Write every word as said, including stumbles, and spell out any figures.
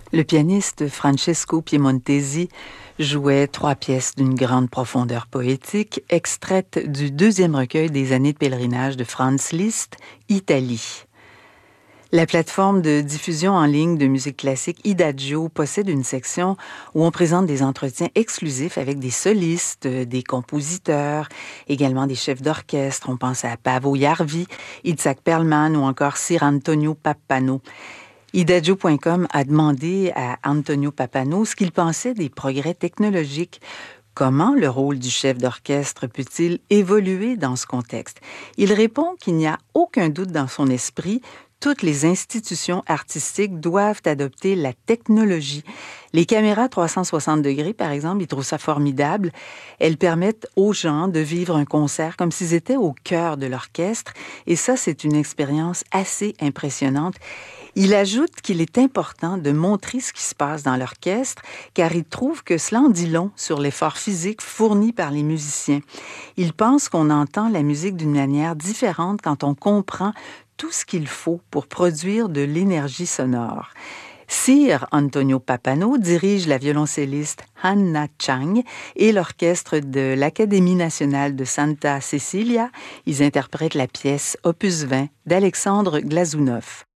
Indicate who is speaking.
Speaker 1: Le pianiste Francesco Piemontesi jouait trois pièces d'une grande profondeur poétique, extraites du deuxième recueil des années de pèlerinage de Franz Liszt, Italie. La plateforme de diffusion en ligne de musique classique Idagio possède une section où on présente des entretiens exclusifs avec des solistes, des compositeurs, également des chefs d'orchestre. On pense à Paavo Järvi, Itzhak Perlman ou encore Sir Antonio Pappano. Idagio point com a demandé à Antonio Pappano ce qu'il pensait des progrès technologiques. Comment le rôle du chef d'orchestre peut-il évoluer dans ce contexte? Il répond qu'il n'y a aucun doute dans son esprit. Toutes les institutions artistiques doivent adopter la technologie. Les caméras trois cent soixante degrés, par exemple, ils trouvent ça formidable. Elles permettent aux gens de vivre un concert comme s'ils étaient au cœur de l'orchestre. Et ça, c'est une expérience assez impressionnante. Il ajoute qu'il est important de montrer ce qui se passe dans l'orchestre, car il trouve que cela en dit long sur l'effort physique fourni par les musiciens. Il pense qu'on entend la musique d'une manière différente quand on comprend tout ce qu'il faut pour produire de l'énergie sonore. Sir Antonio Pappano dirige la violoncelliste Hanna Chang et l'orchestre de l'Académie nationale de Santa Cecilia. Ils interprètent la pièce Opus vingt d'Alexandre Glazunov.